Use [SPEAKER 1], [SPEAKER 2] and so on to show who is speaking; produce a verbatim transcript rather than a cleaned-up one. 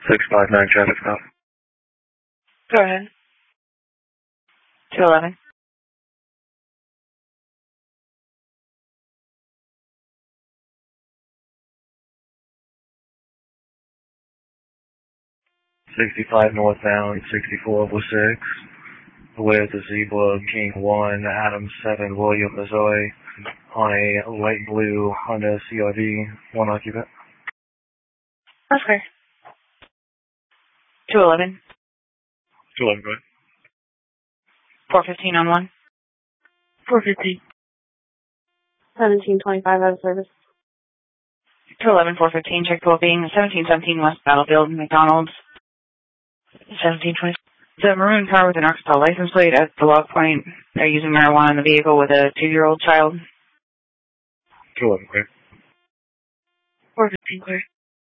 [SPEAKER 1] six five nine traffic stop.
[SPEAKER 2] Go ahead. two eleven.
[SPEAKER 1] sixty-five northbound, sixty-four oh six. With the Zebra King one, Adam seven, William, Missouri, on a light blue Honda C R V, one occupant.
[SPEAKER 2] That's fair. two eleven.
[SPEAKER 1] two eleven, go ahead.
[SPEAKER 2] four fifteen on one.
[SPEAKER 1] four fifteen.
[SPEAKER 3] seventeen twenty-five out of service.
[SPEAKER 2] two eleven, four fifteen, check for being seventeen seventeen West Battlefield, McDonald's. seventeen twenty. The maroon car with an Arkansas license plate at the log point. They're using marijuana in the vehicle with a two-year-old child.
[SPEAKER 1] two eleven, clear.
[SPEAKER 2] four fifteen, clear.